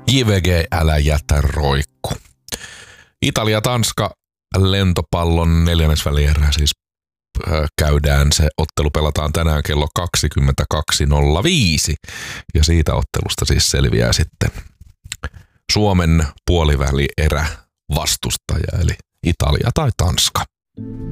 JVG, älä jätä roikku. Italia-Tanska lentopallon neljännesvälierä siis käydään. Se ottelu pelataan tänään kello 22.05 ja siitä ottelusta siis selviää sitten Suomen puolivälierä vastustaja eli Italia tai Tanska.